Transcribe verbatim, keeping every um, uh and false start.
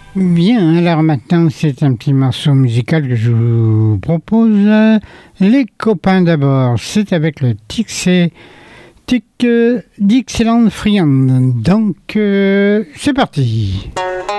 Bien, alors maintenant c'est un petit morceau musical que je vous propose. Les copains d'abord, c'est avec le Tixé, Tic, euh, Dixieland Friand. Donc euh, c'est parti.